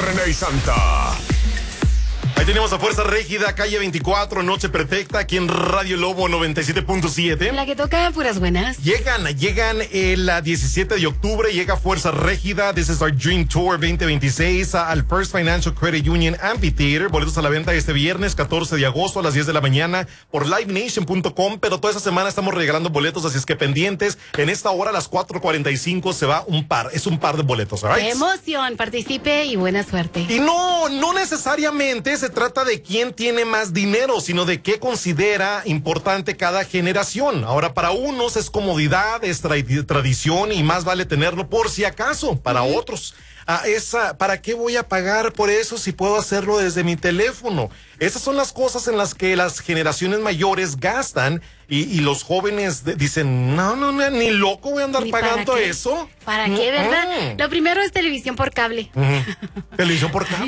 René y Santa. Ahí tenemos a Fuerza Régida, calle 24, Noche Perfecta, aquí en Radio Lobo 97.7. La que toca puras buenas. Llegan el 17 de octubre, llega Fuerza Régida. This is our Dream Tour 2026 al First Financial Credit Union Amphitheater. Boletos a la venta este viernes 14 de agosto a las 10 de la mañana por livenation.com. Pero toda esta semana estamos regalando boletos, así es que pendientes. En esta hora, a las 4:45, se va un par. Es un par de boletos, ¿right? ¡Qué emoción! Participe y buena suerte. Y no necesariamente se trata de quién tiene más dinero, sino de qué considera importante cada generación. Ahora, para unos es comodidad, es tradición y más vale tenerlo por si acaso. Para otros, ¿para qué voy a pagar por eso si puedo hacerlo desde mi teléfono? Esas son las cosas en las que las generaciones mayores gastan y los jóvenes dicen, no, ni loco voy a andar pagando eso. ¿Para qué, verdad? Lo primero es televisión por cable. Televisión por cable.